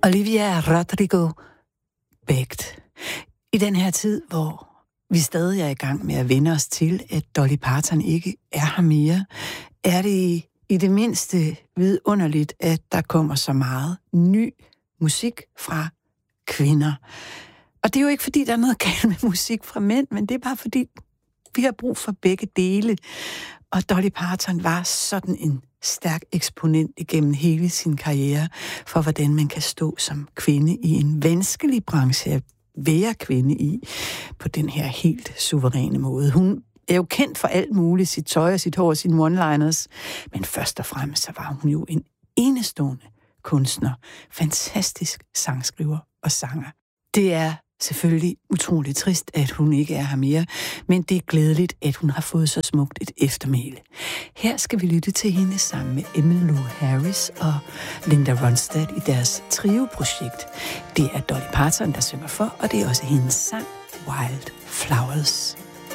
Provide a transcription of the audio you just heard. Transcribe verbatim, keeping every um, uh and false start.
Olivia Rodrigo Begged. I den her tid, hvor vi stadig er i gang med at vende os til, at Dolly Parton ikke er her mere, er det i, i det mindste vidunderligt, at der kommer så meget ny musik fra kvinder. Og det er jo ikke, fordi der er noget galt med musik fra mænd, men det er bare, fordi vi har brug for begge dele. Og Dolly Parton var sådan en stærk eksponent igennem hele sin karriere for, hvordan man kan stå som kvinde i en vanskelig branche at være kvinde i, på den her helt suveræne måde. Hun er jo kendt for alt muligt, sit tøj og sit hår og sine one-liners, men først og fremmest så var hun jo en enestående kunstner, fantastisk sangskriver og sanger. Det er selvfølgelig utroligt trist, at hun ikke er her mere, men det er glædeligt, at hun har fået så smukt et eftermæle. Her skal vi lytte til hende sammen med Emmylou Harris og Linda Ronstadt i deres trio-projekt. Det er Dolly Parton, der synger for, og det er også hendes sang Wild Flowers.